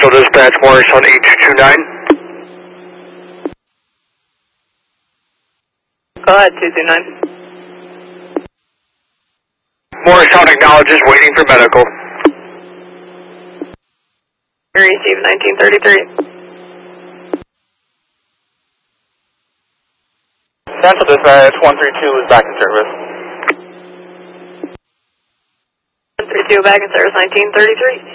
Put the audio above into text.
Central Dispatch, Morristown 8229. Go ahead, 229. Morristown acknowledges waiting for medical. Receive 1933. Central Dispatch 132 is back in service. 132 back in service, 1933.